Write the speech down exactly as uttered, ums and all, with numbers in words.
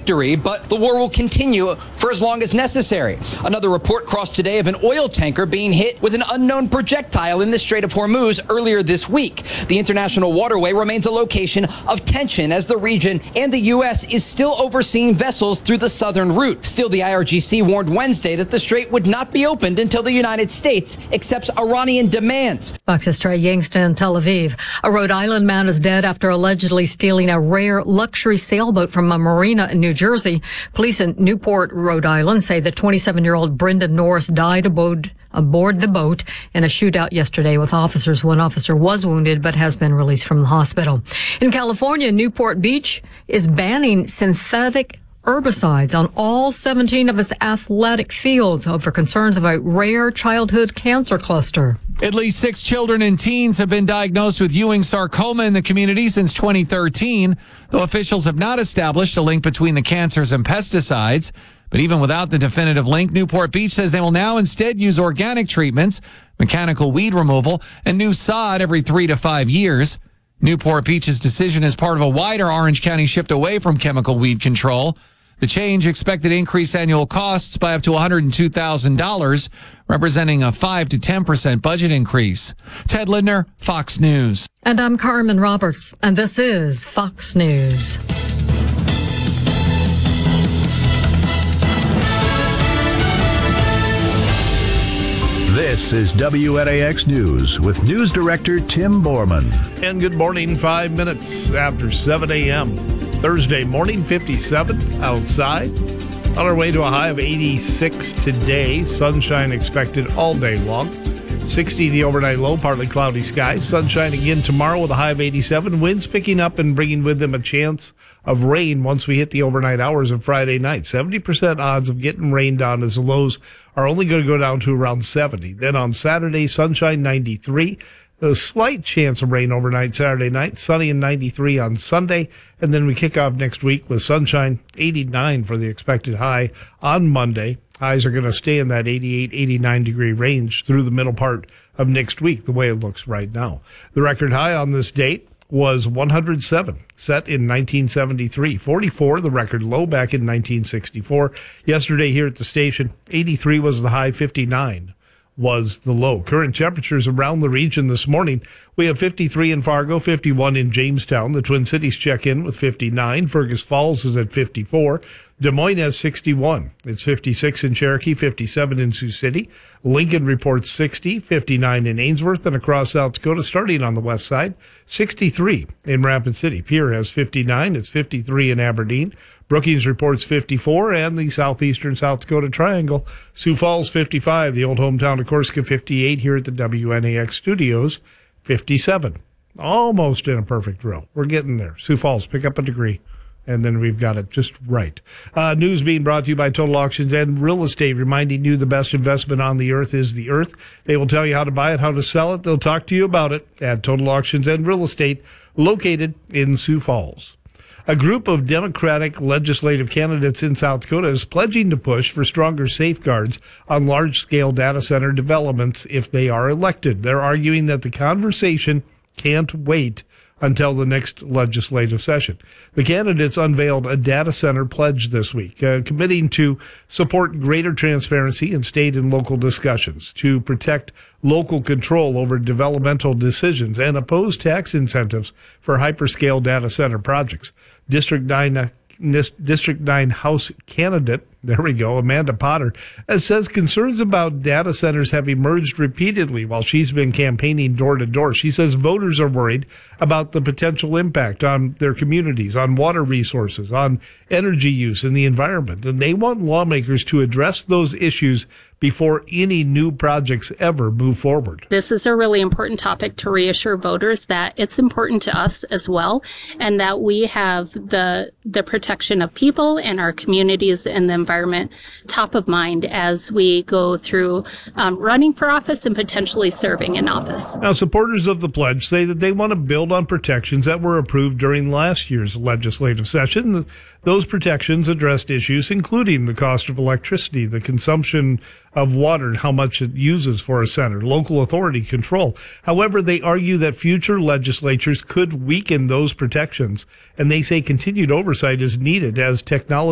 victory, but the war will continue for as long as necessary. Another report crossed today of an oil tanker being hit with an unknown projectile in the Strait of Hormuz earlier this week. The international waterway remains a location of tension as the region and the U S is still overseeing vessels through the southern route. Still, the I R G C warned Wednesday that the strait would not be opened until the United States accepts Iranian demands. Fox's Trey Yangston, Tel Aviv. A Rhode Island man is dead after allegedly stealing a rare luxury sailboat from a marina in New Jersey. Police in Newport, Rhode Island say the twenty-seven-year-old Brendan Norris died aboard, aboard the boat in a shootout yesterday with officers. One officer was wounded but has been released from the hospital. In California, Newport Beach is banning synthetic herbicides on all seventeen of its athletic fields over concerns of a rare childhood cancer cluster. At least six children and teens have been diagnosed with Ewing sarcoma in the community since twenty thirteen, though officials have not established a link between the cancers and pesticides. But even without the definitive link, Newport Beach says they will now instead use organic treatments, mechanical weed removal, and new sod every three to five years. Newport Beach's decision is part of a wider Orange County shift away from chemical weed control. The change expected to increase annual costs by up to one hundred two thousand dollars, representing a five to ten percent budget increase. Ted Lindner, Fox News. And I'm Carmen Roberts, and this is Fox News. This is W N A X News with News Director Tim Borman. And good morning, five minutes after seven a.m. Thursday morning, fifty-seven outside. On our way to a high of eighty-six today. Sunshine expected all day long. sixty the overnight low, partly cloudy skies. Sunshine again tomorrow with a high of eighty-seven. Winds picking up and bringing with them a chance of rain once we hit the overnight hours of Friday night. seventy percent odds of getting rained on as the lows are only going to go down to around seventy. Then on Saturday, sunshine ninety-three. A slight chance of rain overnight Saturday night, sunny and ninety-three on Sunday. And then we kick off next week with sunshine, eighty-nine for the expected high on Monday. Highs are going to stay in that eighty-eight, eighty-nine degree range through the middle part of next week, the way it looks right now. The record high on this date was one hundred seven, set in nineteen seventy-three. forty-four, the record low back in nineteen sixty-four. Yesterday here at the station, eighty-three was the high, fifty-nine was the low. Current temperatures around the region this morning. We have fifty-three in Fargo, fifty-one in Jamestown. The Twin Cities check in with fifty-nine. Fergus Falls is at fifty-four. Des Moines has sixty-one. It's fifty-six in Cherokee, fifty-seven in Sioux City. Lincoln reports sixty, fifty-nine in Ainsworth, and across South Dakota, starting on the west side, sixty-three in Rapid City. Pierre has fifty-nine. It's fifty-three in Aberdeen. Brookings reports fifty-four, and the southeastern South Dakota Triangle. Sioux Falls, fifty-five. The old hometown of Corsica, fifty-eight here at the W N A X studios, fifty-seven. Almost in a perfect row. We're getting there. Sioux Falls, pick up a degree. And then we've got it just right. Uh, news being brought to you by Total Auctions and Real Estate, reminding you the best investment on the earth is the earth. They will tell you how to buy it, how to sell it. They'll talk to you about it at Total Auctions and Real Estate, located in Sioux Falls. A group of Democratic legislative candidates in South Dakota is pledging to push for stronger safeguards on large-scale data center developments if they are elected. They're arguing that the conversation can't wait until the next legislative session. The candidates unveiled a data center pledge this week, uh, committing to support greater transparency in state and local discussions, to protect local control over developmental decisions, and oppose tax incentives for hyperscale data center projects. District nine uh, District nine House candidate, there we go, Amanda Potter, uh, says concerns about data centers have emerged repeatedly while she's been campaigning door to door. She says voters are worried about the potential impact on their communities, on water resources, on energy use and the environment, and they want lawmakers to address those issues before any new projects ever move forward. This is a really important topic to reassure voters that it's important to us as well, and that we have the the protection of people and our communities and the environment top of mind as we go through um, running for office and potentially serving in office. Now, supporters of the pledge say that they want to build on protections that were approved during last year's legislative session. Those protections addressed issues including the cost of electricity, the consumption of water, and how much it uses for a center, local authority control. However, they argue that future legislatures could weaken those protections, and they say continued oversight is needed as technology